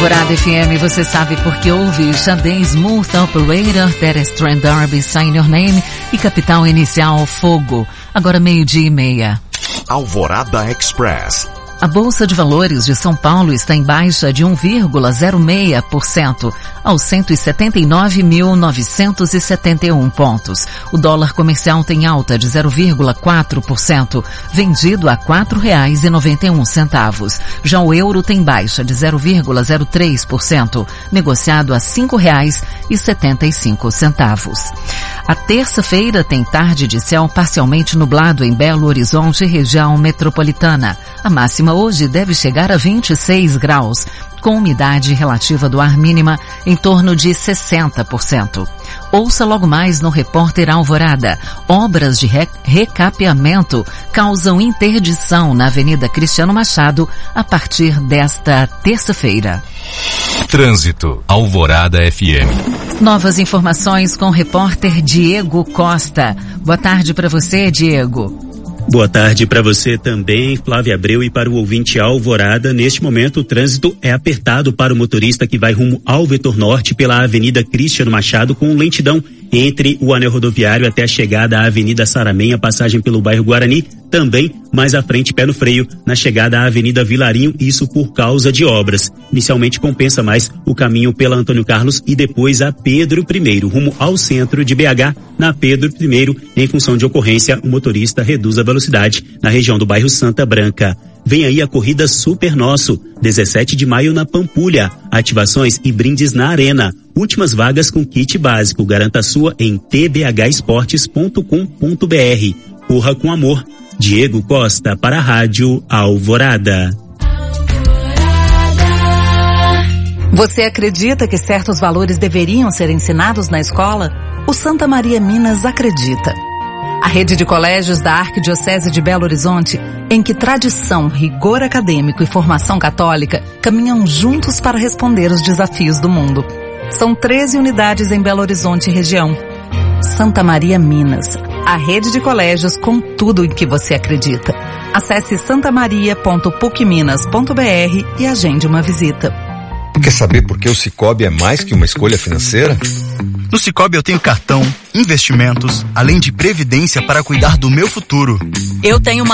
Alvorada FM, você sabe porque ouve Xadê Smooth Operator, Terrestrial Derby, Sign Your Name e Capital Inicial Fogo. Agora 12:30. Alvorada Express. A Bolsa de Valores de São Paulo está em baixa de 1,06% aos 179.971 pontos. O dólar comercial tem alta de 0,4%, vendido a R$ 4,91. Já o euro tem baixa de 0,03%, negociado a R$ 5,75. A terça-feira tem tarde de céu parcialmente nublado em Belo Horizonte, região metropolitana. A máxima hoje deve chegar a 26 graus, com umidade relativa do ar mínima em torno de 60%. Ouça logo mais no Repórter Alvorada. Obras de recapeamento causam interdição na Avenida Cristiano Machado a partir desta terça-feira. Trânsito. Alvorada FM. Novas informações com o repórter Diego Costa. Boa tarde para você, Diego. Boa tarde para você também, Flávia Abreu, e para o ouvinte Alvorada. Neste momento, o trânsito é apertado para o motorista que vai rumo ao Vetor Norte pela Avenida Cristiano Machado, com lentidão entre o anel rodoviário até a chegada à Avenida Saramenha, passagem pelo bairro Guarani, também mais à frente, pé no freio, na chegada à Avenida Vilarinho, isso por causa de obras. Inicialmente compensa mais o caminho pela Antônio Carlos e depois a Pedro I, rumo ao centro de BH. Na Pedro I, em função de ocorrência, o motorista reduz a velocidade na região do bairro Santa Branca. Vem aí a corrida Super Nosso, 17 de maio na Pampulha. Ativações e brindes na Arena. Últimas vagas com kit básico. Garanta a sua em tbhesportes.com.br. Corra com amor. Diego Costa para a Rádio Alvorada. Você acredita que certos valores deveriam ser ensinados na escola? O Santa Maria Minas acredita. A rede de colégios da Arquidiocese de Belo Horizonte, em que tradição, rigor acadêmico e formação católica caminham juntos para responder os desafios do mundo. São 13 unidades em Belo Horizonte e região. Santa Maria Minas, a rede de colégios com tudo em que você acredita. Acesse santamaria.pucminas.br e agende uma visita. Quer saber por que o Sicoob é mais que uma escolha financeira? No Sicoob eu tenho cartão, investimentos, além de previdência para cuidar do meu futuro. Eu tenho uma